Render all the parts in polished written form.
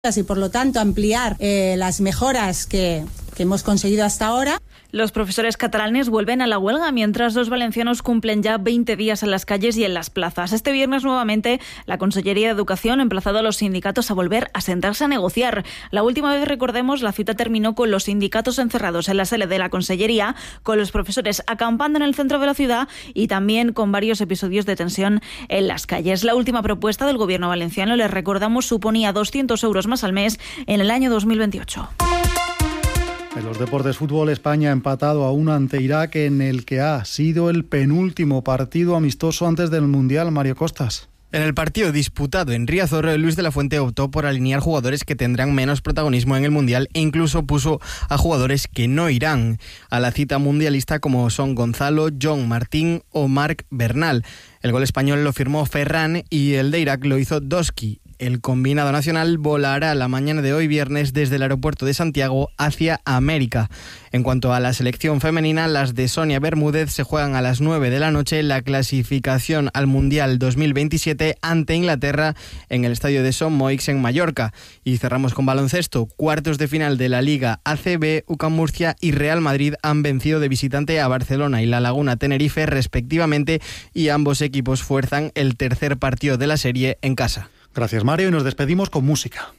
y por lo tanto ampliar las mejoras que hemos conseguido hasta ahora. Los profesores catalanes vuelven a la huelga, mientras los valencianos cumplen ya 20 días en las calles y en las plazas. Este viernes, nuevamente, la Consellería de Educación ha emplazado a los sindicatos a volver a sentarse a negociar. La última vez, recordemos, la cita terminó con los sindicatos encerrados en la sede de la Consellería, con los profesores acampando en el centro de la ciudad y también con varios episodios de tensión en las calles. La última propuesta del Gobierno valenciano, les recordamos, suponía 200 euros más al mes en el año 2028. En los deportes, fútbol, España ha empatado a 1 ante Irak en el que ha sido el penúltimo partido amistoso antes del Mundial. Mario Costas. En el partido disputado en Riazor, Luis de la Fuente optó por alinear jugadores que tendrán menos protagonismo en el Mundial e incluso puso a jugadores que no irán a la cita mundialista, como son Gonzalo, John Martín o Marc Bernal. El gol español lo firmó Ferran y el de Irak lo hizo Doski. El combinado nacional volará la mañana de hoy viernes desde el aeropuerto de Santiago hacia América. En cuanto a la selección femenina, las de Sonia Bermúdez se juegan a las 9 de la noche la clasificación al Mundial 2027 ante Inglaterra en el estadio de Son Moix en Mallorca. Y cerramos con baloncesto. Cuartos de final de la Liga ACB, UCAM Murcia y Real Madrid han vencido de visitante a Barcelona y La Laguna Tenerife respectivamente, y ambos equipos fuerzan el tercer partido de la serie en casa. Gracias, Mario, y nos despedimos con música.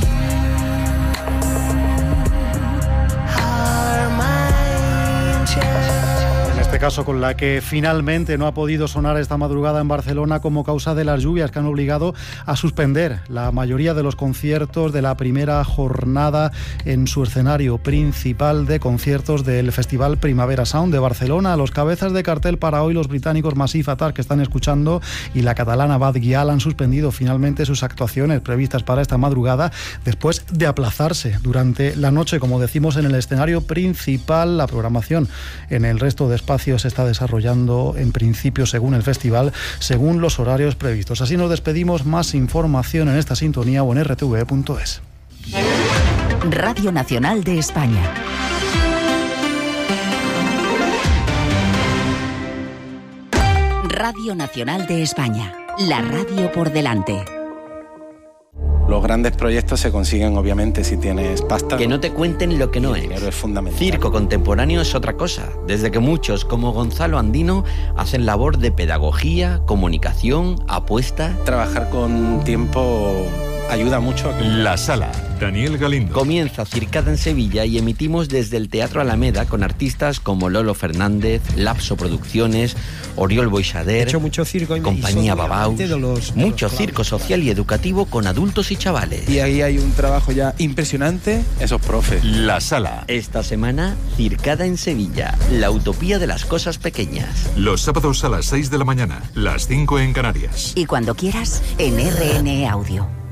En este caso, con la que finalmente no ha podido sonar esta madrugada en Barcelona como causa de las lluvias que han obligado a suspender la mayoría de los conciertos de la primera jornada en su escenario principal de conciertos del Festival Primavera Sound de Barcelona. Los cabezas de cartel para hoy, los británicos Massive Attack, que están escuchando, y la catalana Bad Gyal, han suspendido finalmente sus actuaciones previstas para esta madrugada después de aplazarse durante la noche. Como decimos, en el escenario principal, la programación en el resto de espacios se está desarrollando en principio según el festival, según los horarios previstos. Así nos despedimos. Más información en esta sintonía o en rtve.es. Radio Nacional de España. Radio Nacional de España. La radio por delante. Los grandes proyectos se consiguen, obviamente, si tienes pasta. Que no te cuenten lo que no es. El dinero es fundamental. Circo contemporáneo es otra cosa. Desde que muchos, como Gonzalo Andino, hacen labor de pedagogía, comunicación, apuesta. Trabajar con tiempo ayuda mucho a que... La Sala, Daniel Galindo. Comienza Circada en Sevilla y emitimos desde el Teatro Alameda con artistas como Lolo Fernández, Lapso Producciones, Oriol Boixader, He hecho mucho circo Compañía Babaus, mucho circo social y educativo con adultos y chavales. Y ahí hay un trabajo ya impresionante. Esos profes. La Sala. Esta semana, Circada en Sevilla, la utopía de las cosas pequeñas. Los sábados a las 6 de la mañana, las 5 en Canarias. Y cuando quieras, en RN Audio.